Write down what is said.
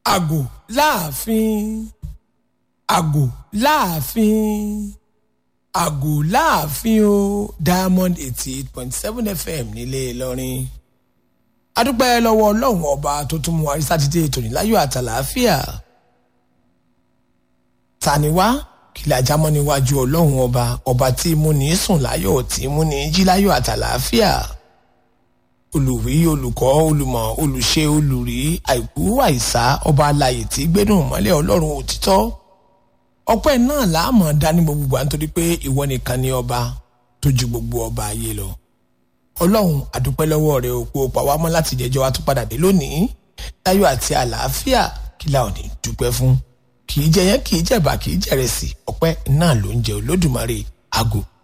àgò láàfin àgò láàfin àgò láàfin o Diamond 88.7 FM nílé Ìlọrin. adúpẹ́ lọ́wọ́ ọlọ́run ọba tó tún mú wa rí sátidé tòní láyọ̀ àtàlàáfíà. tani wá kìlà jámọ́ níwájú ọlọ́run ọba tí mú ní sùn láyọ̀ tí mú ní jí láyọ̀ àtàlàáfíà. olùwí olùkọ́ olùmọ̀ olùṣe olùrí àìkú àìsá ọba alààyè tí gbénú mọ́lẹ̀ ọlọ́run òtítọ́. ọpẹ́ náà láàmọ̀ dání gbogbo wa nítorí pé ìwọ nìkan ni ọba tó ju gbogbo ọba ayé lọ. ọlọ́run àdúpẹ́ lọ́wọ́ rẹ̀ òpó pàwámọ́ láti jẹjọ́ wa tó padà dé lónìí láyọ̀ àti àlàáfíà kí la ò ní dúpẹ́ fún. kì í jẹ yẹn kì í jẹ̀bà kì í jẹ̀rẹ̀sì ọpẹ́ náà ló ń jẹ Olódùmarè àgò